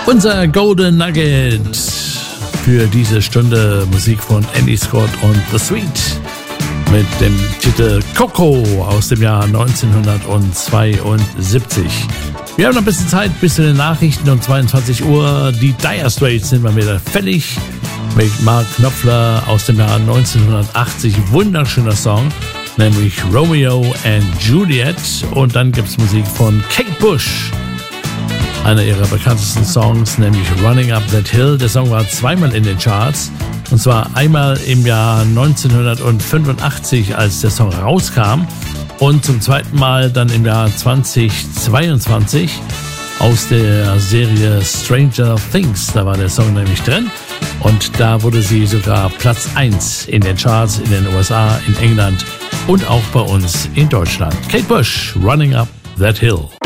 Unser Golden Nugget für diese Stunde, Musik von Andy Scott und The Sweet mit dem Titel Coco aus dem Jahr 1972. Wir haben noch ein bisschen Zeit bis zu den Nachrichten um 22 Uhr. Die Dire Straits sind mal wieder fällig mit Mark Knopfler aus dem Jahr 1980. Wunderschöner Song, nämlich Romeo and Juliet. Und dann gibt es Musik von Kate Bush. Einer ihrer bekanntesten Songs, nämlich Running Up That Hill. Der Song war zweimal in den Charts. Und zwar einmal im Jahr 1985, als der Song rauskam. Und zum zweiten Mal dann im Jahr 2022 aus der Serie Stranger Things. Da war der Song nämlich drin. Und da wurde sie sogar Platz 1 in den Charts in den USA, in England und auch bei uns in Deutschland. Kate Bush, Running Up That Hill.